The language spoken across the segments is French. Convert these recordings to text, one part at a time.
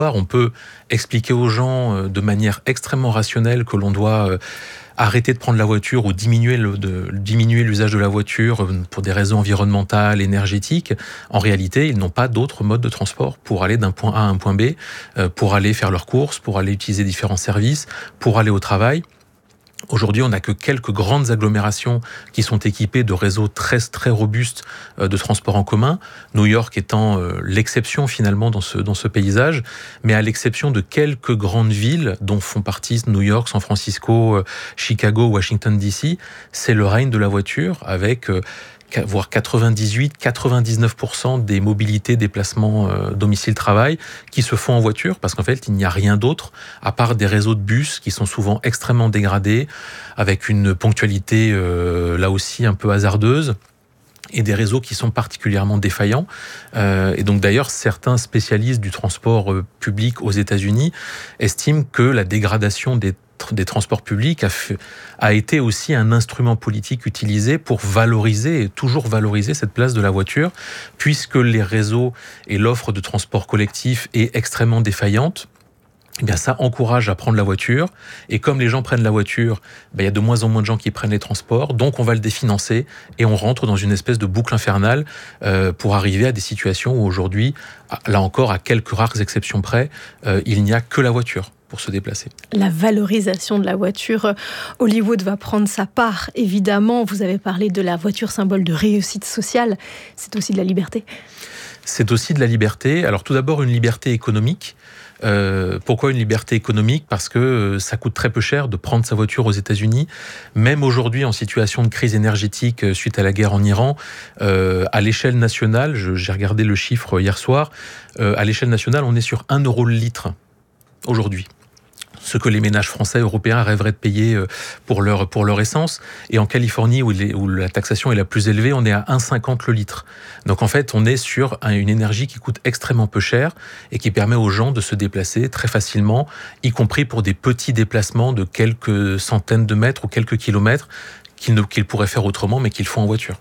On peut expliquer aux gens de manière extrêmement rationnelle que l'on doit arrêter de prendre la voiture ou diminuer l'usage de la voiture pour des raisons environnementales, énergétiques. En réalité, ils n'ont pas d'autre mode de transport pour aller d'un point A à un point B, pour aller faire leurs courses, pour aller utiliser différents services, pour aller au travail. Aujourd'hui, on n'a que quelques grandes agglomérations qui sont équipées de réseaux très, très robustes de transport en commun. New York étant l'exception finalement dans ce paysage, mais à l'exception de quelques grandes villes dont font partie New York, San Francisco, Chicago, Washington DC, c'est le règne de la voiture avec voire 98-99% des mobilités, déplacements, domicile-travail qui se font en voiture parce qu'en fait, il n'y a rien d'autre à part des réseaux de bus qui sont souvent extrêmement dégradés avec une ponctualité là aussi un peu hasardeuse et des réseaux qui sont particulièrement défaillants. Et donc d'ailleurs, certains spécialistes du transport public aux États-Unis estiment que la dégradation des transports publics a été aussi un instrument politique utilisé pour valoriser et toujours valoriser cette place de la voiture, puisque les réseaux et l'offre de transport collectif est extrêmement défaillante. Eh bien, ça encourage à prendre la voiture. Et comme les gens prennent la voiture, il y a de moins en moins de gens qui prennent les transports. Donc, on va le définancer et on rentre dans une espèce de boucle infernale pour arriver à des situations où aujourd'hui, là encore, à quelques rares exceptions près, il n'y a que la voiture pour se déplacer. La valorisation de la voiture, Hollywood va prendre sa part, évidemment. Vous avez parlé de la voiture symbole de réussite sociale. C'est aussi de la liberté. C'est aussi de la liberté. Alors tout d'abord, une liberté économique. Pourquoi une liberté économique ? Parce que ça coûte très peu cher de prendre sa voiture aux États-Unis. Même aujourd'hui, en situation de crise énergétique suite à la guerre en Iran, à l'échelle nationale, j'ai regardé le chiffre hier soir, à l'échelle nationale, on est sur 1 euro le litre aujourd'hui. Ce que les ménages français, européens rêveraient de payer pour leur essence. Et en Californie, où la taxation est la plus élevée, on est à 1,50 le litre. Donc en fait, on est sur une énergie qui coûte extrêmement peu cher et qui permet aux gens de se déplacer très facilement, y compris pour des petits déplacements de quelques centaines de mètres ou quelques kilomètres qu'ils pourraient faire autrement, mais qu'ils font en voiture.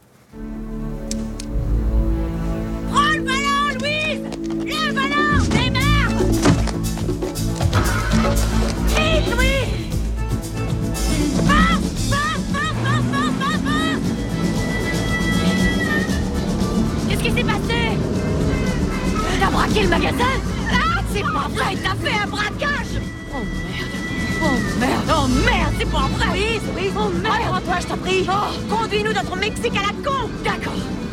T'as braqué le magasin? Ah, c'est pas vrai, t'as fait un braquage! Oh merde, oh merde, oh merde, c'est pas vrai! Oui, oh merde! Rends-toi, je t'en prie! Oh, conduis-nous dans ton Mexique à la con! D'accord!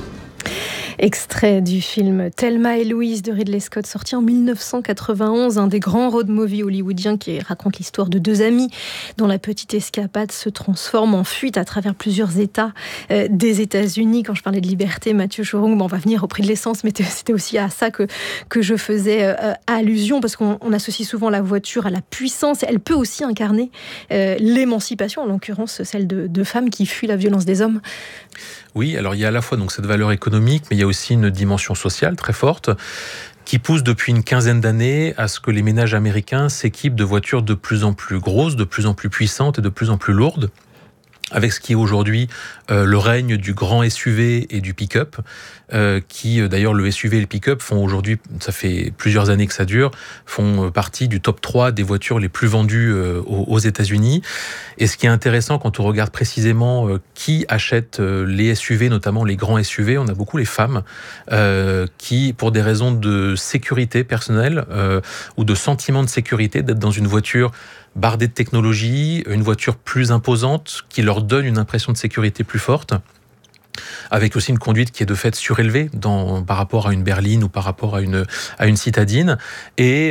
Extrait du film Thelma et Louise de Ridley Scott, sorti en 1991, un des grands road movies hollywoodiens qui raconte l'histoire de deux amis dont la petite escapade se transforme en fuite à travers plusieurs États des États-Unis. Quand je parlais de liberté, Mathieu Chorung, on va venir au prix de l'essence, mais c'était aussi à ça que je faisais allusion, parce qu'on associe souvent la voiture à la puissance. Elle peut aussi incarner l'émancipation, en l'occurrence celle de femmes qui fuient la violence des hommes. Oui, alors il y a à la fois donc cette valeur économique, mais il y a aussi une dimension sociale très forte qui pousse depuis une quinzaine d'années à ce que les ménages américains s'équipent de voitures de plus en plus grosses, de plus en plus puissantes et de plus en plus lourdes, avec ce qui est aujourd'hui le règne du grand SUV et du pick-up, qui d'ailleurs le SUV et le pick-up font aujourd'hui, ça fait plusieurs années que ça dure, font partie du top 3 des voitures les plus vendues aux États-Unis. Et ce qui est intéressant quand on regarde précisément qui achète les SUV, notamment les grands SUV, on a beaucoup les femmes qui, pour des raisons de sécurité personnelle ou de sentiment de sécurité, d'être dans une voiture bardée de technologie, une voiture plus imposante qui leur donne une impression de sécurité plus forte, avec aussi une conduite qui est de fait surélevée par rapport à une berline ou par rapport à une citadine, et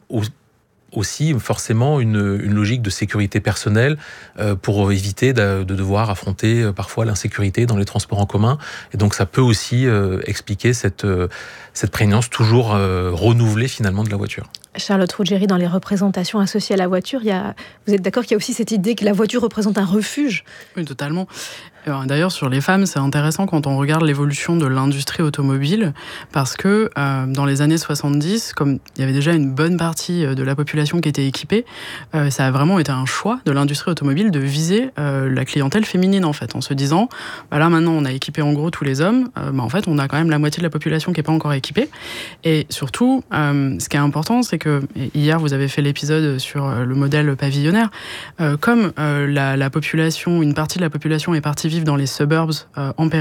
aussi forcément une logique de sécurité personnelle pour éviter de devoir affronter parfois l'insécurité dans les transports en commun. Et donc ça peut aussi expliquer cette prégnance toujours renouvelée finalement de la voiture. Charlotte Ruggieri, dans les représentations associées à la voiture, vous êtes d'accord qu'il y a aussi cette idée que la voiture représente un refuge ? Oui, totalement. D'ailleurs, sur les femmes, c'est intéressant quand on regarde l'évolution de l'industrie automobile, parce que dans les années 70, comme il y avait déjà une bonne partie de la population qui était équipée, ça a vraiment été un choix de l'industrie automobile de viser la clientèle féminine, en fait, en se disant, là maintenant on a équipé en gros tous les hommes, en fait on a quand même la moitié de la population qui n'est pas encore équipée. Et surtout, ce qui est important, c'est que, hier vous avez fait l'épisode sur le modèle pavillonnaire, comme la population, une partie de la population est partie vivre dans les suburbs en périphérie,